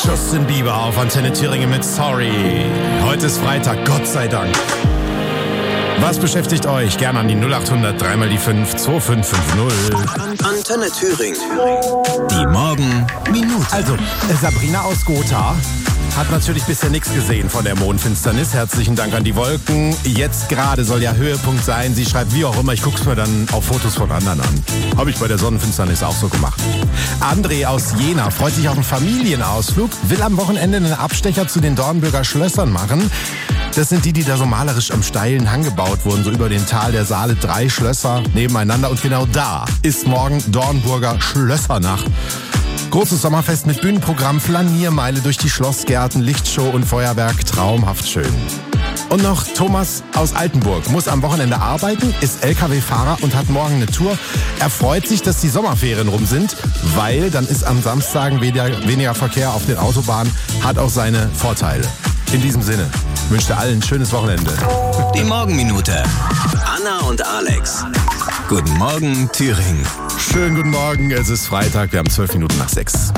Justin Bieber auf Antenne Thüringen mit Sorry. Heute ist Freitag, Gott sei Dank. Was beschäftigt euch? Gerne an die 0800 3 mal die 5 2550. Antenne Thüringen. Die Morgenminute. Also, Sabrina aus Gotha hat natürlich bisher nichts gesehen von der Mondfinsternis. Herzlichen Dank an die Wolken. Jetzt gerade soll ja Höhepunkt sein. Sie schreibt wie auch immer, ich guck's mir dann auf Fotos von anderen an. Habe ich bei der Sonnenfinsternis auch so gemacht. André aus Jena freut sich auf einen Familienausflug, will am Wochenende einen Abstecher zu den Dornbürger Schlössern machen. Das sind die da so malerisch am steilen Hang gebaut wurden, so über den Tal der Saale. 3 Schlösser nebeneinander und genau da ist morgen Dornburger Schlössernacht. Großes Sommerfest mit Bühnenprogramm, Flaniermeile durch die Schlossgärten, Lichtshow und Feuerwerk, traumhaft schön. Und noch Thomas aus Altenburg muss am Wochenende arbeiten, ist LKW-Fahrer und hat morgen eine Tour. Er freut sich, dass die Sommerferien rum sind, weil dann ist am Samstag weniger Verkehr auf den Autobahnen, hat auch seine Vorteile. In diesem Sinne wünsche allen ein schönes Wochenende. Die Morgenminute. Anna und Alex. Guten Morgen, Thüringen. Schönen guten Morgen, es ist Freitag, wir haben 12 Minuten nach 6.